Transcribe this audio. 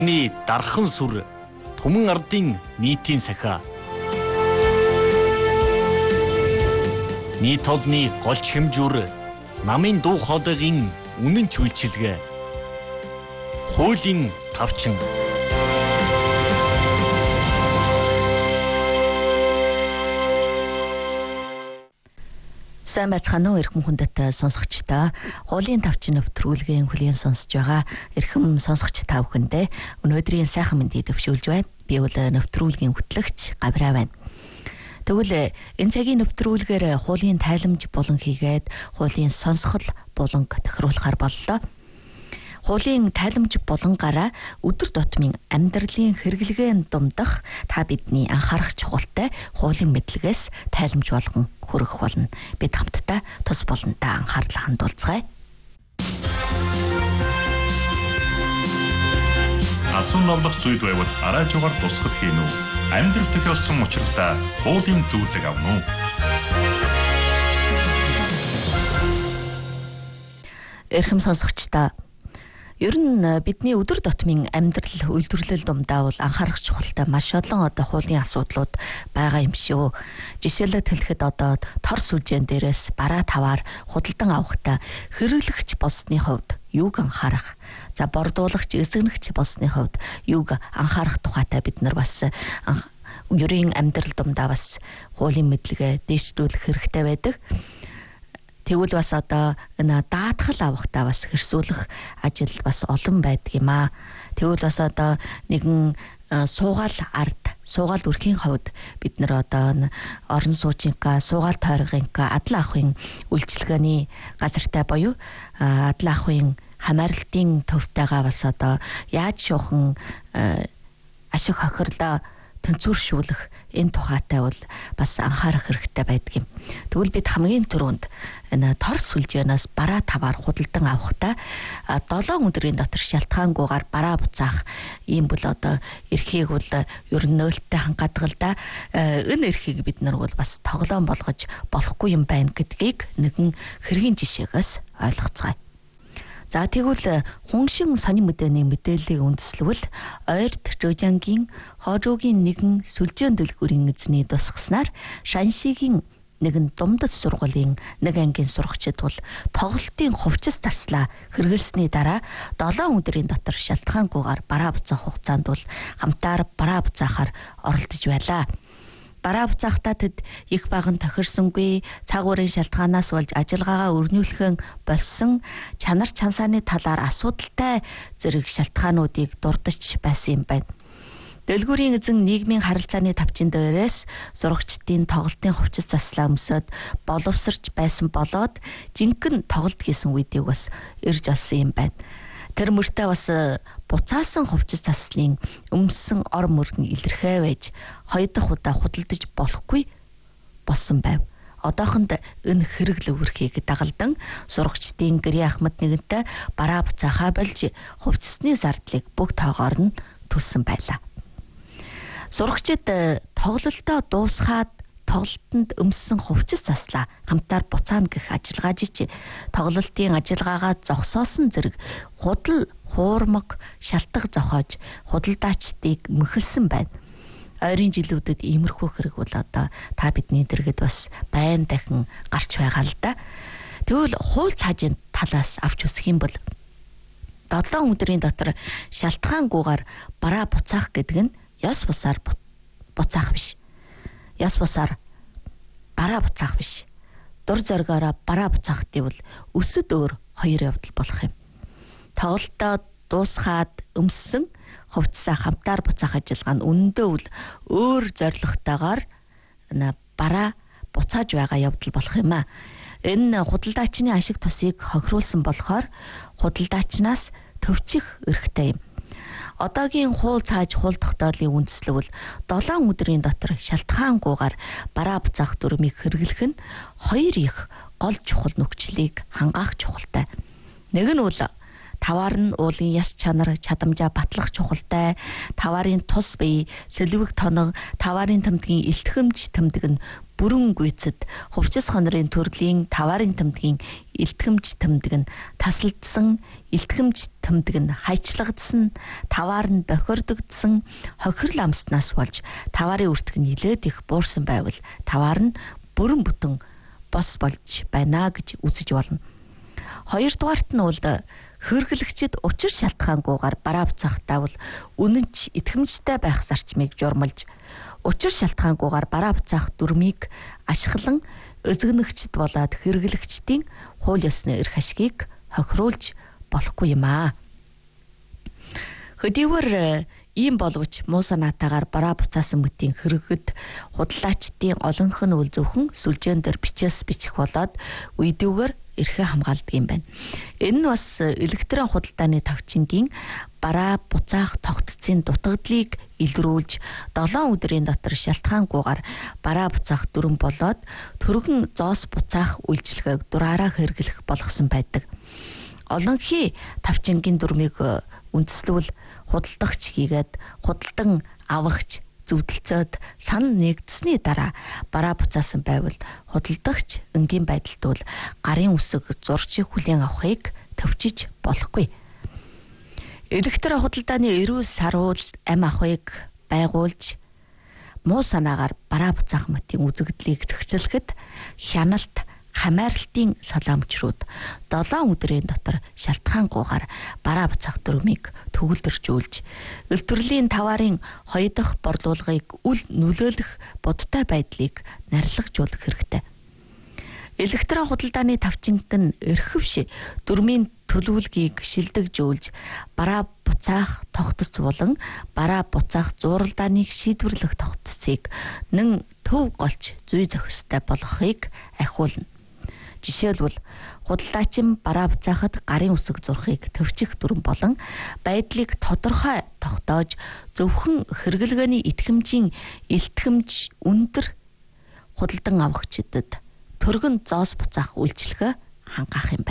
Ни дархан сүр Түмэн ардын нийтийн сахиа. Нийт олны голч хэмжүүр намын дуу хоолойгийн үнэн ч үйлчилгээ. Хуулийн тавчин. Сайн байцгаана уу эрхэм хүндэт сонсогчдоо. Хуулийн тавчин нэвтрүүлгийн хүлээн сонсож байгаа эрхэм сонсогч та бүхэндээ өнөөдрийн сайхан мэндийг төвшүүлж байна. Би бол нэвтрүүлгийн хөтлөгч Гавраа байна. Тэгвэл энэ цагийн нэвтрүүлгээр хуулийн тайламж булан хийгээд хуулийн сонсгол буланг тохируулахар боллоо. Хуулийн тайламж булангаараа өдөр тутмын амьдралын хэрэглэгээнд думдах та бидний анхаарах чухалтай хуулийн мэдлэгээс тайламж болгон хүргэх болно. Бид хамтдаа тус болонтой анхаарлаа хандуулцгаая. Асуун новлох зүйл байвал араажуугаар тусгал хийн үү? Амьдрал тохиолсон учиртай хуулийн зөвлөг авна уу? Эрхэм сонсогчдоо, ер нь бидний өдөр тутмын амьдрал үйлдвэрлэл дундаа бол анхаарах чухалтай маш олон хуулийн асуудлууд байгаа юм шүү. Жишээлбэл хэлэхэд тор сүлжээн дээрээс бараа таваар худалдан авахдаа хэрэглэгч болсны хувьд юуг анхаарах, за бордуулагч эзэгнэгч болсны хувьд юуг анхаарах тухайтай бид нар бас ерийн амьдрал дундаа бас хуулийн мэдлэгээ дэвшүүлэх хэрэгтэй байдаг. Тэгвэл бас энэ даатгал авахдаа бас хэрсүүлэх ажил бас олон байдаг юм аа. Тэгвэл бас нэгэн суугаал суугаал үрхийн хувьд бид нар орон суучинка, суугаал тойргынка, адал ахын үйлчилгээний газартай боيو адал ахын хамааралтын төвтэйгээ бас яаж шуухан ашиг хохирлоо тэнцвэршүүлэх энэ тухайтай бол бас анхаарах хэрэгтэй байдаг юм. Тэгвэл бид хамгийн түрүүнд энэ тор сүлжээнээс бараа таваар худалдан авахдаа 7 өдрийн дотор шалтгаангүйгээр бараа буцаах ийм бол эрхийг бол ер нь нөөлттэй хангадгал да. Энэ эрхийг бид нар бол бас тоглоом болгож болохгүй юм байна гэдгийг нэгэн хэргийн жишээгээс ойлгоцгаая. За тэгвэл хуншин сонин мэдээний мэдээллийг үндэслэвэл ойрт Жожангийн хоожуугийн нэгэн сүлжээн дэлгүүрийн эзний тусгаснаар Шаншигийн нэгэн думдад сургуулийн нэг ангийн сурагчид бол тоглолтын хувцас таслаа хэрэгэлсний дараа 7 өдрийн дотор шалтгаангүйгээр бараа буцаах хугацаанд бол хамтаар бараа буцаахаар оролдож байлаа. Бараа буцаахтаа тэд их баган тохирсонгүй, цаг уурын шалтгаанаас болж ажиллагаагаа өрнүүлхэн болсон чанар чансааны талаар асуудалтай зэрэг шалтгаануудыг дурдж байсан юм байна. Дэлгүүрийн эзэн нийгмийн харилцааны тавчин дээрээс сурагчдын тоглолтын хувцас заслаа өмсөд боловсрч байсан болоод жинхэнэ тоглолт хийсэн үедийг бас ирж олсон юм байна. Тэр мөртөө бас буцаасан хувцас заслын өмссөн ор мөрд нь илэрхээ байж 2 дахь удаа худалдаж болохгүй болсон байв. Одоохонд энэ хэрэглэл үрхийг дагалдан сурагчдын гэрээ ахмад нэгэнтэй бараа буцаахаа болж хувцасны зардлыг бүх тоогоор нь төлсөн байлаа. Сурагчид тоглолтоо дуусгаад тоглолтод өмссөн хувцас заслаа хамтаар буцаана гэх ажиллагаа жиж тоглолтын ажиллагаагаа зогсоосон зэрэг худал хуурмаг шалтгаан зохиож худалдаачдыг мөхөлсөн байна. Ойрын жилүүдэд иймэрхүү хэрэг бол та бидний дэргэд бас байн дахин гарч байгаа л да. Тэгвэл хууль цаажийн талаас авч үзэх юм бол 7 өдрийн дотор шалтгаангүйгээр бараа буцаах гэдэг нь ёс бусаар буцаах биш. Яс бусаар бараа буцаах биш. Дур зоргоороо бараа буцаах гэвэл өсөд өөр 2 явдал болох юм. Тоглолтоо дуусгаад өмссөн хувцсаа хамтаар буцаах ажиллагаа нь үнэндээ өөр зорилготойгоор бараа буцааж байгаа явдал болох юм а. Энэ худалдаачны ашиг тусыг хохируулсан болохоор худалдаачнаас төвчих эрхтэй юм. Одоогийн хууль цааж хууль тогтоолын үндэслэл 7 өдрийн дотор шалтгаангүйгээр бараа буцаах дүрмийг хэрэглэх нь 2 их гол чухал нөхцөлийг хангаах чухалтай. Нэг нь таваар нь уулын яс чанар чадамжаа батлах чухалтай, таварын тус бие, сэлвэг тоног, таварын тэмдгийн илтгэмж тэмдэг нь бүрэн гүйцэд хувцас хонорын төрлийн таваарын тэмдгийн илтгэмж тэмдэг нь тасалдсан, илтгэмж тэмдэг нь хайчлагдсан, таваар нь бохирдогдсон хохирол амснаас болж таваарын үртг нь нилээд их буурсан байвал таваар нь бүрэн бүтэн бос болж байна гэж үзэж болно. Хоёрдугаарт нь бол хэрэглэгчид учир шалтгаангүйгээр бараа буцаах давал үнэнч итгэмжтэй байх зарчмыг журмалж, учир шалтгаангүйгээр бараа буцаах дүрмийг ашиглан özгөнөгчд болоод хэрэглэгчдийн хууль ёсны эрх ашгийг хохируулж болохгүй юм аа. Хөдийгээр ийм боловч муу санаатаагаар бараа буцаасан мөтийн хэрэгэд худалдаачдын олонх нь үл зөвхөн сүлжээн дээр бичээс бичих болоод үйдүүгээр эрхээ хамгаалдаг юм байна. Энэ нь бас электрон худалдааны тавчингийн бараа буцаах тогтцын дутагдлыг илрүүлж 7 өдрийн дотор шалтгаангүйгээр бараа буцаах дүрм болоод төргөн зоос буцаах үйлчилгээг дураараа хэрэглэх болгосон байдаг. Олонхий тавчингийн дүрмийг үндэслүүл худалдагч хийгээд худалдан авахч зүвдэлцөөд санал нэгдсэний дараа бараа буцаасан байвал худалдагч энгийн байдалд бол гарын үсэг зурчийг хүлээн авахыг төвчиж болохгүй. Электрон худалдааны эрүүл саруул амь ахуйг байгуулж муу санаагаар бараа буцаах мөтийн үзэгдлийг төгсөлөхөд хяналт хамааралтын салаамчрууд 7 өдрийн дотор шалтгаангүйгээр бараа буцаах дүрмийг төгөлдржүүлж, үйлдвэрлэлийн таваарын 2 дахь борлуулгыг үл нөлөөлөх будтай байдлыг нарлагжуулах хэрэгтэй. Электрон худалдааны тавчинг нь эрхэвш дүрмийн төлөвлөгийг шилдэгжүүлж, бараа буцаах тогтц болон бараа буцаах зууралдааныг шийдвэрлэх тогтцыг нэн төв голч зүй зохистой болгохыг ахиулна. Жишээлбэл худалдаачин бараа буцаахад гарын үсэг зурхыг төвчих дүрм болон байдлыг тодорхой тогтоож зөвхөн хэрэглгээний итгэмжийн илтгэмж өндөр худалдан авахчдад төргөн зоос буцаах үйлчилгээ хангаах юм байна.